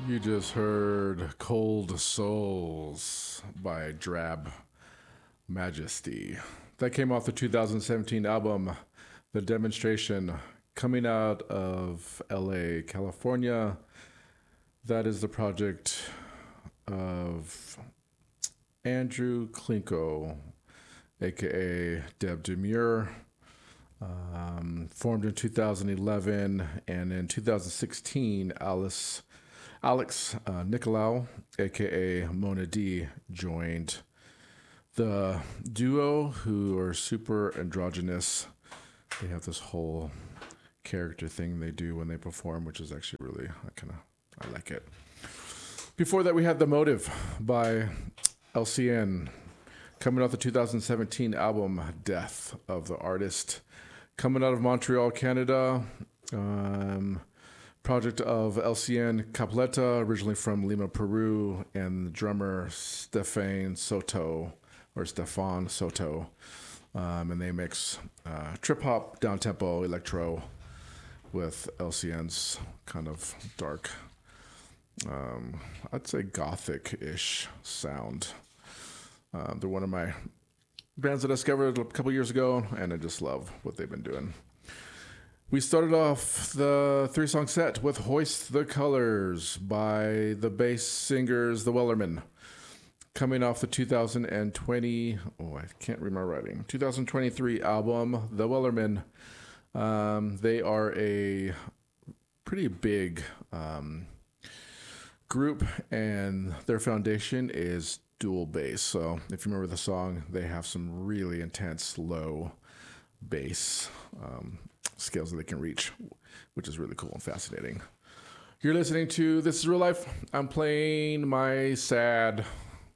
You just heard Cold Souls by Drab Majesty. That came off the 2017 album, The Demonstration, coming out of LA, California. That is the project of Andrew Klinko, aka Deb Demure. Formed in 2011, and in 2016, Alex Nicolau, aka Mona D, joined the duo, who are super androgynous. They have this whole character thing they do when they perform, which is actually really, I like it. Before that, we had The Motive by LCN, coming off the 2017 album Death of the Artist, coming out of Montreal, Canada. Project of LCN Capletta, originally from Lima, Peru, and the drummer Stefan Soto. And they mix trip hop, down tempo, electro with LCN's kind of dark, I'd say gothic ish sound. They're one of my bands that I discovered a couple years ago, and I just love what they've been doing. We started off the 3-song set with Hoist the Colors by the bass singers, the Wellerman, coming off the 2020, I can't read my writing, 2023 album, The Wellerman. They are a pretty big group, and their foundation is dual bass. So if you remember the song, they have some really intense low bass scales that they can reach, which is really cool and fascinating. You're listening to This Is Real Life. I'm playing my sad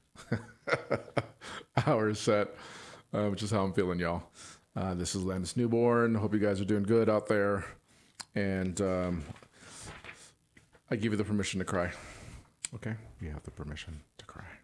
hour set, which is how I'm feeling, y'all. This is Landis Newborn. Hope you guys are doing good out there. And I give you the permission to cry. Okay? You have the permission to cry.